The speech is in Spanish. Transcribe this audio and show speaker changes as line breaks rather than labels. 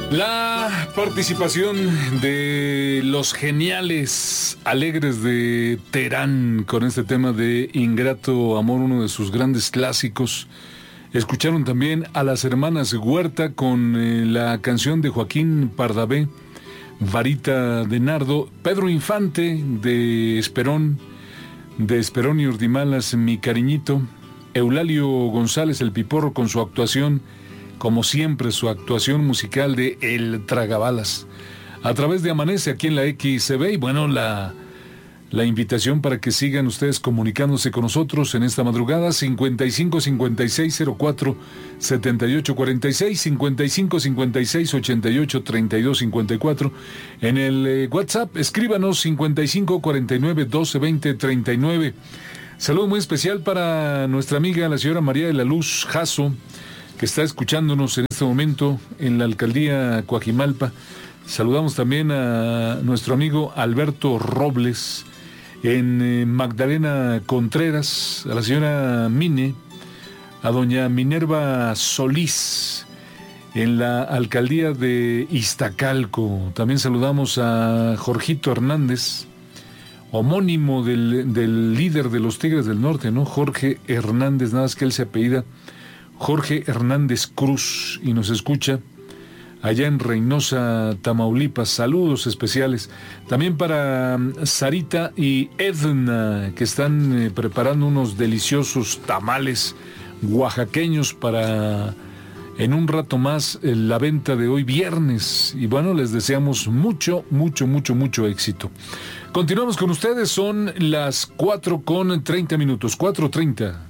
La participación de los geniales Alegres de Terán con este tema de Ingrato Amor, uno de sus grandes clásicos. Escucharon también a las hermanas Huerta con la canción de Joaquín Pardavé, Varita de Nardo, Pedro Infante de Esperón y Urdimalas, Mi Cariñito, Eulalio González el Piporro con su actuación, como siempre, su actuación musical de El Tragabalas, a través de Amanece aquí en la XCB. Y bueno, la invitación para que sigan ustedes comunicándose con nosotros en esta madrugada, 55 56 04 78 46, 55 56 88 32 54. En el WhatsApp, escríbanos 55 49 12 20 39. Saludo muy especial para nuestra amiga, la señora María de la Luz Jasso, que está escuchándonos en este momento en la alcaldía Coajimalpa. Saludamos también a nuestro amigo Alberto Robles en Magdalena Contreras, a la señora Mine, a doña Minerva Solís en la alcaldía de Iztacalco. También saludamos a Jorgito Hernández, homónimo del líder de los Tigres del Norte, ¿no? Jorge Hernández, nada más que él se apellida Jorge Hernández Cruz, y nos escucha allá en Reynosa, Tamaulipas. Saludos especiales también para Sarita y Edna, que están preparando unos deliciosos tamales oaxaqueños para en un rato más la venta de hoy viernes. Y bueno, les deseamos mucho éxito. Continuamos con ustedes, son las 4:30, 4:30.